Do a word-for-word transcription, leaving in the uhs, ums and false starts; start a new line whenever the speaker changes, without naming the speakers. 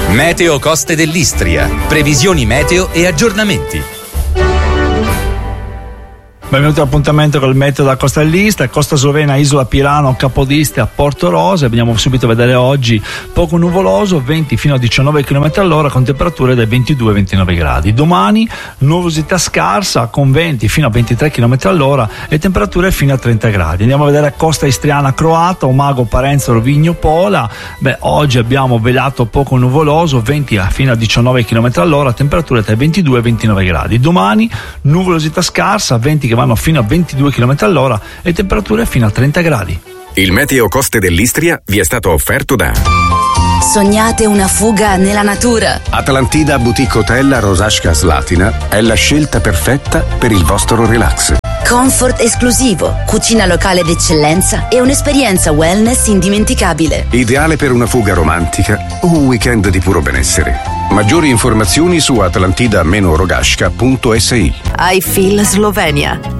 Meteo Coste dell'Istria. Previsioni meteo e aggiornamenti.
Benvenuti all'appuntamento con il meteo da Costa dell'Istria, Costa Slovena, Isola Pirano, Capodistria, Porto Rose. Andiamo subito a vedere oggi poco nuvoloso, venti fino a diciannove chilometri all'ora con temperature dai ventidue ai ventinove gradi. Domani nuvolosità scarsa con venti fino a ventitré chilometri all'ora e temperature fino a trenta gradi. Andiamo a vedere Costa Istriana Croata, Umago, Parenzo, Rovigno, Pola. Beh, oggi abbiamo velato poco nuvoloso, venti fino a diciannove chilometri all'ora, temperature tra i ventidue e i ventinove gradi. Domani nuvolosità scarsa, venti che vanno fino a ventidue chilometri all'ora e temperature fino a trenta gradi.
Il Meteo Coste dell'Istria vi è stato offerto da
Sognate una fuga nella natura?
Atlantida Boutique Hotel a Rosasca Slatina è la scelta perfetta per il vostro relax.
Comfort esclusivo, cucina locale d'eccellenza e un'esperienza wellness indimenticabile.
Ideale per una fuga romantica o un weekend di puro benessere. Maggiori informazioni su atlantida dash rogasca punto es i.
I Feel Slovenia.